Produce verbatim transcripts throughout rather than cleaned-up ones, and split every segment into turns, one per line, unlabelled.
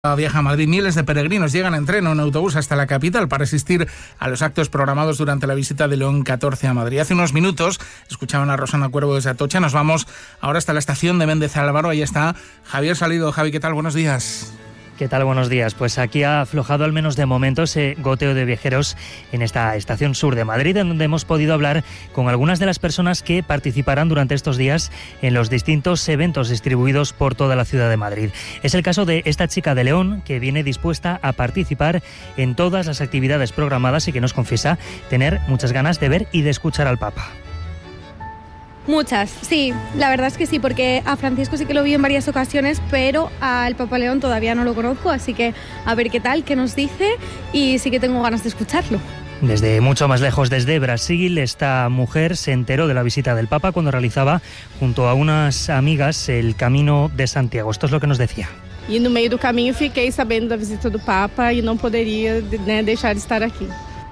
Viaja a Madrid. Miles de peregrinos llegan en tren o en autobús hasta la capital para asistir a los actos programados durante la visita de León catorce a Madrid. Hace unos minutos escuchaban a Rosana Cuervo desde Atocha. Nos vamos ahora hasta la estación de Méndez Álvaro. Ahí está Javier Salido. Javi, ¿qué tal? Buenos días.
¿Qué tal? Buenos días. Pues aquí ha aflojado al menos de momento ese goteo de viajeros en esta estación sur de Madrid, en donde hemos podido hablar con algunas de las personas que participarán durante estos días en los distintos eventos distribuidos por toda la ciudad de Madrid. Es el caso de esta chica de León, que viene dispuesta a participar en todas las actividades programadas y que nos confiesa tener muchas ganas de ver y de escuchar al Papa.
Muchas, sí, la verdad es que sí, porque a Francisco sí que lo vi en varias ocasiones, pero al Papa León todavía no lo conozco, así que a ver qué tal, qué nos dice, y sí que tengo ganas de escucharlo.
Desde mucho más lejos, desde Brasil, esta mujer se enteró de la visita del Papa cuando realizaba junto a unas amigas el Camino de Santiago. Esto es lo que nos decía.
E no meio do caminho fiquei sabendo da visita do Papa e não poderia, né, deixar de estar aqui.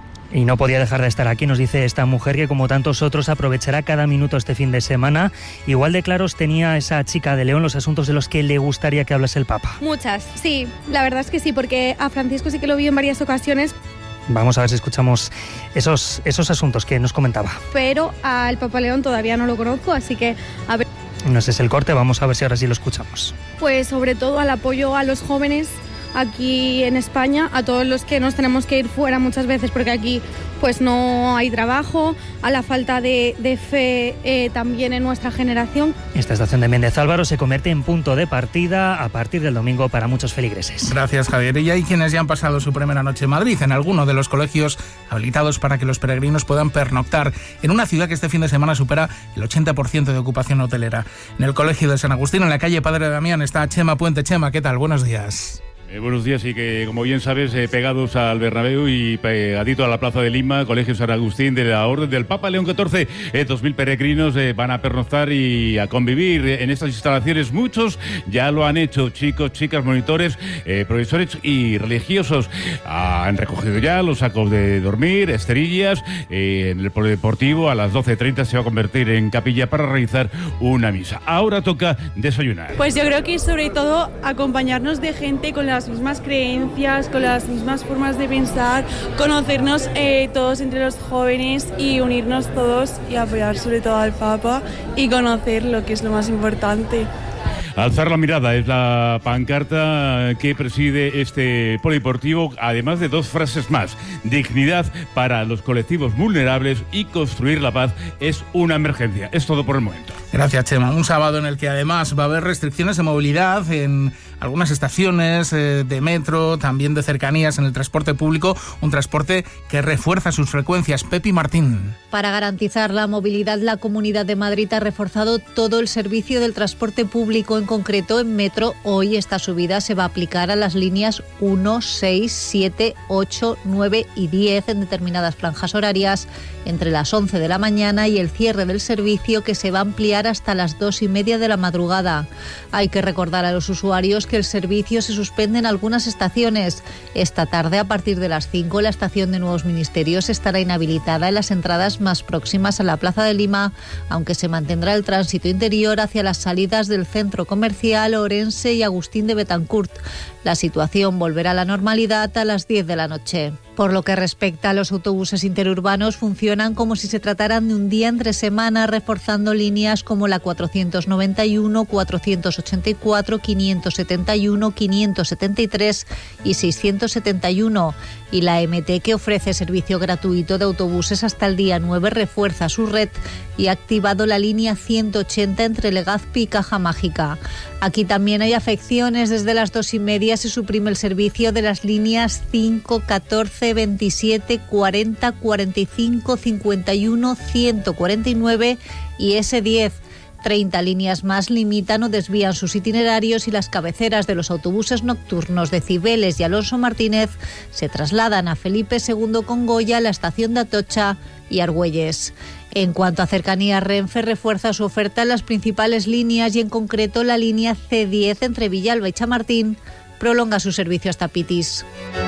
Y no podía dejar de estar aquí, nos dice esta mujer, que como tantos otros aprovechará cada minuto este fin de semana. Igual de claros tenía esa chica de León los asuntos de los que le gustaría que hablase el Papa.
Muchas, sí, la verdad es que sí, porque a Francisco sí que lo vi en varias ocasiones.
Vamos a ver si escuchamos esos, esos asuntos que nos comentaba.
Pero al Papa León todavía no lo conozco, así que a ver.
No sé, es el corte, vamos a ver si ahora sí lo escuchamos.
Pues sobre todo al apoyo a los jóvenes aquí en España, a todos los que nos tenemos que ir fuera muchas veces porque aquí pues no hay trabajo, a la falta de, de fe eh, también en nuestra generación.
Esta estación de Méndez Álvaro se convierte en punto de partida a partir del domingo para muchos feligreses.
Gracias, Javier. Y hay quienes ya han pasado su primera noche en Madrid, en alguno de los colegios habilitados para que los peregrinos puedan pernoctar en una ciudad que este fin de semana supera el ochenta por ciento de ocupación hotelera. En el colegio de San Agustín, en la calle Padre Damián, está Chema Puente. Chema, ¿qué tal? Buenos días.
Eh, buenos días, y que como bien sabes, eh, pegados al Bernabéu y pegadito a la Plaza de Lima, Colegio San Agustín de la Orden del Papa León catorce, eh, dos mil peregrinos eh, van a pernoctar y a convivir en estas instalaciones. Muchos ya lo han hecho, chicos, chicas, monitores, eh, profesores y religiosos. Ah, han recogido ya los sacos de dormir, esterillas. Eh, en el polideportivo a las doce treinta se va a convertir en capilla para realizar una misa. Ahora toca desayunar.
Pues yo creo que sobre todo acompañarnos de gente con las las mismas creencias, con las mismas formas de pensar, conocernos eh, todos entre los jóvenes y unirnos todos y apoyar sobre todo al Papa y conocer lo que es lo más importante.
Alzar la mirada es la pancarta que preside este polideportivo, además de dos frases más: dignidad para los colectivos vulnerables y construir la paz es una emergencia. Es todo por el momento.
Gracias, Chema. Un sábado en el que además va a haber restricciones de movilidad en algunas estaciones eh, de metro, también de cercanías en el transporte público, un transporte que refuerza sus frecuencias. Pepi Martín.
Para garantizar la movilidad, la Comunidad de Madrid ha reforzado todo el servicio del transporte público. En concreto, en metro, hoy esta subida se va a aplicar a las líneas uno, seis, siete, ocho, nueve y diez en determinadas franjas horarias entre las once de la mañana y el cierre del servicio, que se va a ampliar hasta las dos y media de la madrugada. Hay que recordar a los usuarios que el servicio se suspende en algunas estaciones. Esta tarde, a partir de las cinco, la estación de Nuevos Ministerios estará inhabilitada en las entradas más próximas a la Plaza de Lima, aunque se mantendrá el tránsito interior hacia las salidas del centro comercial Orense y Agustín de Betancourt. La situación volverá a la normalidad a las diez de la noche. Por lo que respecta a los autobuses interurbanos, funcionan como si se trataran de un día entre semana, reforzando líneas como la cuatrocientos noventa y uno, cuatrocientos ochenta y cuatro, quinientos setenta y uno, quinientos setenta y tres y seiscientos setenta y uno. Y la M T, que ofrece servicio gratuito de autobuses hasta el día nueve, refuerza su red y ha activado la línea ciento ochenta entre Legazpi y Caja Mágica. Aquí también hay afecciones. Desde las dos y media se suprime el servicio de las líneas cinco, catorce, veintisiete, cuarenta, cuarenta y cinco, cincuenta y uno, ciento cuarenta y nueve y ese diez. treinta líneas más limitan o desvían sus itinerarios y las cabeceras de los autobuses nocturnos de Cibeles y Alonso Martínez se trasladan a Felipe segundo con Goya, la estación de Atocha y Argüelles. En cuanto a cercanías, Renfe refuerza su oferta en las principales líneas y en concreto la línea ce diez entre Villalba y Chamartín prolonga su servicio hasta Pitis.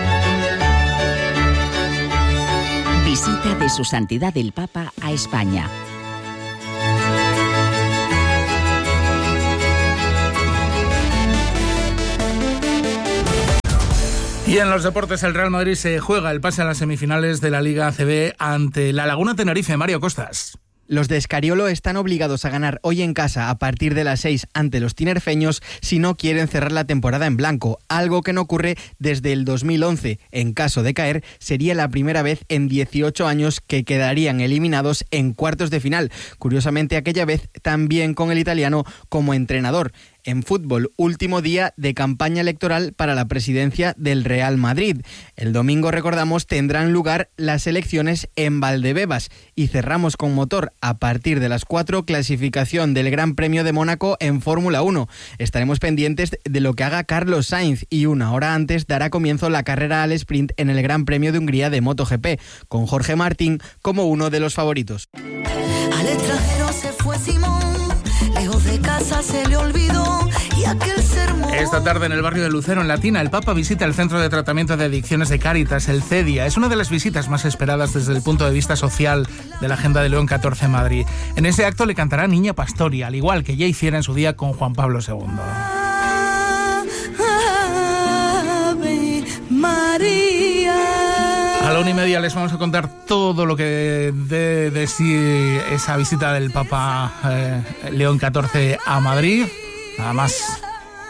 Visita de Su Santidad el Papa a España.
Y en los deportes, el Real Madrid se juega el pase a las semifinales de la Liga A C B ante la Laguna Tenerife. Mario Costas.
Los de Escariolo están obligados a ganar hoy en casa a partir de las seis ante los tinerfeños si no quieren cerrar la temporada en blanco, algo que no ocurre desde el dos mil once. En caso de caer, sería la primera vez en dieciocho años que quedarían eliminados en cuartos de final. Curiosamente, aquella vez también con el italiano como entrenador. En fútbol, último día de campaña electoral para la presidencia del Real Madrid. El domingo, recordamos, tendrán lugar las elecciones en Valdebebas. Y cerramos con motor a partir de las cuatro, clasificación del Gran Premio de Mónaco en Fórmula uno. Estaremos pendientes de lo que haga Carlos Sainz y una hora antes dará comienzo la carrera al sprint en el Gran Premio de Hungría de MotoGP, con Jorge Martín como uno de los favoritos.
Al extranjero se fue Simón, lejos de casa se le olvidó y aquel sermón.
Esta tarde en el barrio de Lucero, en Latina, el Papa visita el Centro de Tratamiento de Adicciones de Cáritas, el CEDIA. Es una de las visitas más esperadas desde el punto de vista social de la Agenda de León catorce Madrid. En ese acto le cantará Niña Pastoria, al igual que ya hiciera en su día con Juan Pablo segundo.
Ave María.
A la una y media les vamos a contar todo lo que de, de sí esa visita del Papa eh, León catorce a Madrid. Nada más.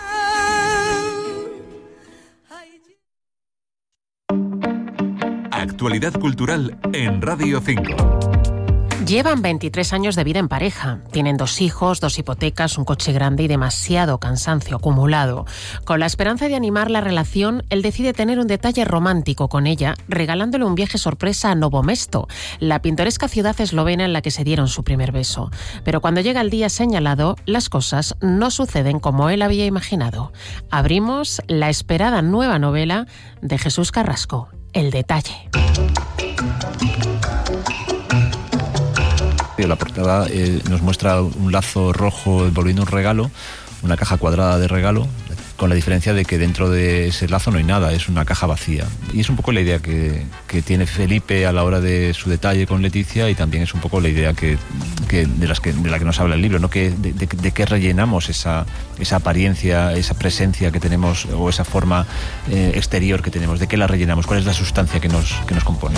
Actualidad cultural en Radio cinco.
Llevan veintitrés años de vida en pareja. Tienen dos hijos, dos hipotecas, un coche grande y demasiado cansancio acumulado. Con la esperanza de animar la relación, él decide tener un detalle romántico con ella, regalándole un viaje sorpresa a Novo Mesto, la pintoresca ciudad eslovena en la que se dieron su primer beso. Pero cuando llega el día señalado, las cosas no suceden como él había imaginado. Abrimos la esperada nueva novela de Jesús Carrasco, El detalle.
La portada eh, nos muestra un lazo rojo envolviendo un regalo, una caja cuadrada de regalo, con la diferencia de que dentro de ese lazo no hay nada, es una caja vacía. Y es un poco la idea que, que tiene Felipe a la hora de su detalle con Leticia, y también es un poco la idea que, que, de, las que de la que nos habla el libro, ¿no? Que de, de, de qué rellenamos esa, esa apariencia, esa presencia que tenemos, o esa forma eh, exterior que tenemos, de qué la rellenamos, cuál es la sustancia que nos, que nos compone.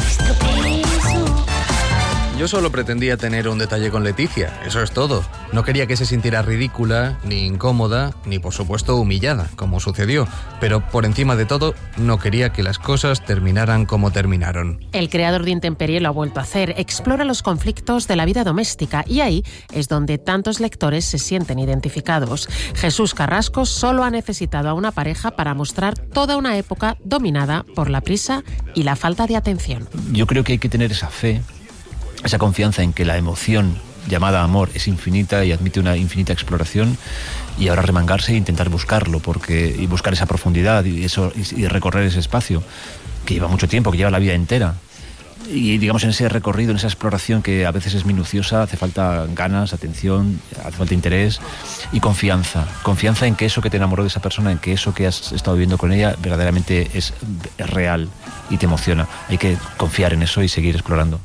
Yo solo pretendía tener un detalle con Leticia, eso es todo. No quería que se sintiera ridícula, ni incómoda, ni por supuesto humillada, como sucedió. Pero por encima de todo, no quería que las cosas terminaran como terminaron.
El creador de Intemperie lo ha vuelto a hacer, explora los conflictos de la vida doméstica, y ahí es donde tantos lectores se sienten identificados. Jesús Carrasco solo ha necesitado a una pareja para mostrar toda una época dominada por la prisa y la falta de atención.
Yo creo que hay que tener esa fe, esa confianza en que la emoción llamada amor es infinita y admite una infinita exploración, y ahora remangarse e intentar buscarlo, porque y buscar esa profundidad y eso y recorrer ese espacio que lleva mucho tiempo, que lleva la vida entera. Y digamos, en ese recorrido, en esa exploración que a veces es minuciosa, hace falta ganas, atención, hace falta interés y confianza. Confianza en que eso que te enamoró de esa persona, en que eso que has estado viviendo con ella verdaderamente es, es real y te emociona. Hay que confiar en eso y seguir explorando.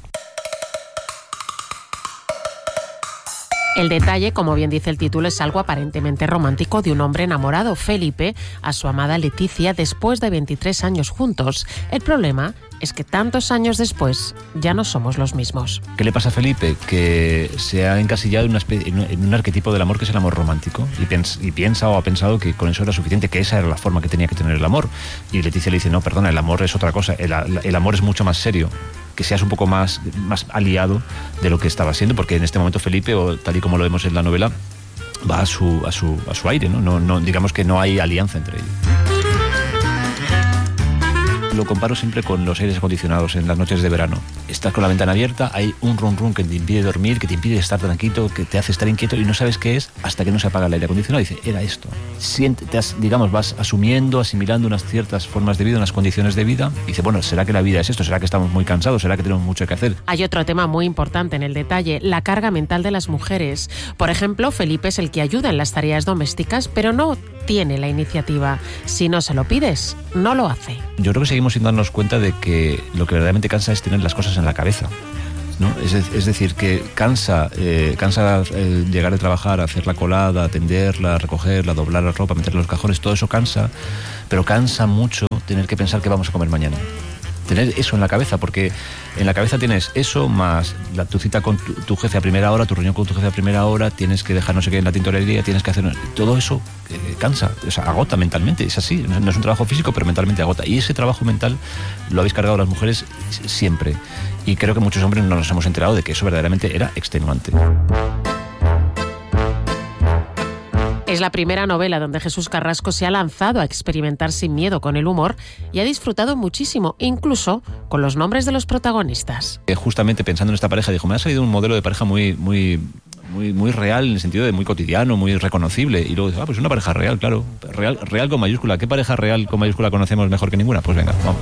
El detalle, como bien dice el título, es algo aparentemente romántico de un hombre enamorado, Felipe, a su amada Leticia después de veintitrés años juntos. El problema es que tantos años después ya no somos los mismos.
¿Qué le pasa a Felipe? Que se ha encasillado en, una especie, en un arquetipo del amor que es el amor romántico, y, pens, y piensa o ha pensado que con eso era suficiente, que esa era la forma que tenía que tener el amor. Y Leticia le dice, no, perdona, el amor es otra cosa, el, el amor es mucho más serio, que seas un poco más, más aliado de lo que estaba siendo, porque en este momento Felipe, o tal y como lo vemos en la novela, va a su, a su, a su aire, ¿no? No, no, digamos que no hay alianza entre ellos. Lo comparo siempre con los aires acondicionados en las noches de verano. Estás con la ventana abierta, hay un rum rum que te impide dormir, que te impide estar tranquilo, que te hace estar inquieto, y no sabes qué es hasta que no se apaga el aire acondicionado. Y dices, era esto. Siente, te has, digamos, vas asumiendo, asimilando unas ciertas formas de vida, unas condiciones de vida. Y dices, bueno, ¿será que la vida es esto? ¿Será que estamos muy cansados? ¿Será que tenemos mucho que hacer?
Hay otro tema muy importante en el detalle, la carga mental de las mujeres. Por ejemplo, Felipe es el que ayuda en las tareas domésticas, pero no tiene la iniciativa. Si no se lo pides, no lo hace.
Yo creo que seguimos sin darnos cuenta de que lo que verdaderamente cansa es tener las cosas en la cabeza, ¿no? Es, es decir, que cansa, eh, cansa eh, llegar de trabajar, hacer la colada, atenderla, recogerla, doblar la ropa, meterla en los cajones, todo eso cansa, pero cansa mucho tener que pensar qué vamos a comer mañana. Tener eso en la cabeza, porque en la cabeza tienes eso más la, tu cita con tu, tu jefe a primera hora, tu reunión con tu jefe a primera hora, tienes que dejar no sé qué en la tintorería, tienes que hacer... Todo eso eh, cansa, o sea, agota mentalmente, es así, no es un trabajo físico, pero mentalmente agota. Y ese trabajo mental lo habéis cargado las mujeres siempre. Y creo que muchos hombres no nos hemos enterado de que eso verdaderamente era extenuante.
Es la primera novela donde Jesús Carrasco se ha lanzado a experimentar sin miedo con el humor y ha disfrutado muchísimo, incluso con los nombres de los protagonistas.
Eh, justamente pensando en esta pareja, dijo, me ha salido un modelo de pareja muy, muy, muy, muy real, en el sentido de muy cotidiano, muy reconocible. Y luego dijo, ah, pues una pareja real, claro. Real, real con mayúscula. ¿Qué pareja real con mayúscula conocemos mejor que ninguna? Pues venga, vamos.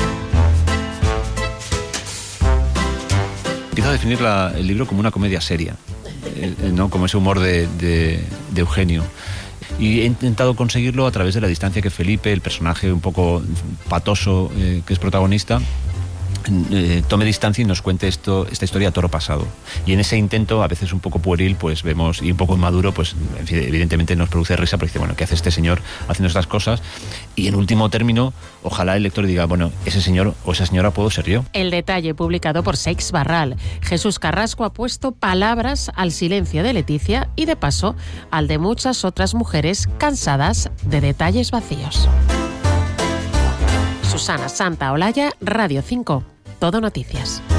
Empiezo a definir la, el libro como una comedia seria. ¿No? Como ese humor de, de, de Eugenio. Y he intentado conseguirlo a través de la distancia que Felipe, el personaje un poco patoso eh, que es protagonista, eh, tome distancia y nos cuente esto, esta historia a toro pasado. Y en ese intento, a veces un poco pueril, pues vemos, y un poco inmaduro, pues en fin, evidentemente nos produce risa, porque dice, bueno, ¿qué hace este señor haciendo estas cosas? Y en último término, ojalá el lector diga, bueno, ese señor o esa señora puedo ser yo.
El detalle, publicado por Seix Barral. Jesús Carrasco ha puesto palabras al silencio de Leticia y de paso al de muchas otras mujeres cansadas de detalles vacíos. Susana Santaolalla, Radio cinco. Todo Noticias.